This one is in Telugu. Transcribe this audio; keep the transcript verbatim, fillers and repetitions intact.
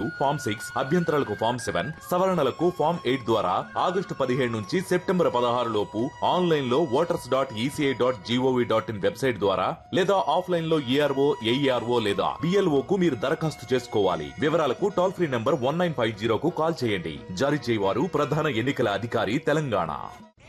ఫామ్ సిక్స్ అభ్యంతరాలకు ఫామ్ సెవెన్ సవరణలకు ఫామ్ ఎయిట్ ద్వారా ఆగస్టు పదిహేడు నుంచి సెప్టెంబర్ పదహారు లోపు ఆన్లైన్ లో voters dot ECI dot GOV dot in website ద్వారా లేదా ఆఫ్లైన్ లో ఈఆర్ఓ ఏఈఆర్ఓ లేదా బిఎల్ఓ కు మీరు దరఖాస్తు చేసుకోవాలి. వివరాలకు toll free number one nine five zero కు కాల్ చేయండి. జారీ చేయవారు ప్రధాన ఎన్నికల అధికారి తెలంగాణ.